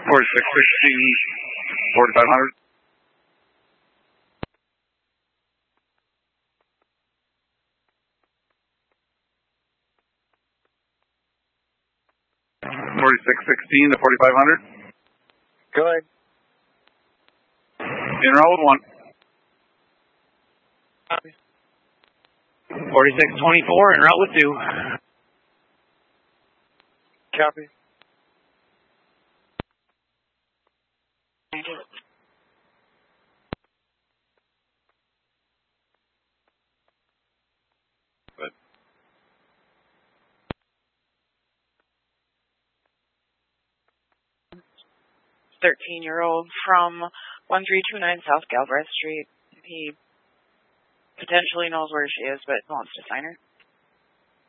4616, 4500. $4616 to 4500. Go ahead. In row with 1. Copy. 4624 en route with 2. Copy. Good. 13-year-old from 1329 South Galbraith Street. He potentially knows where she is, but wants to sign her.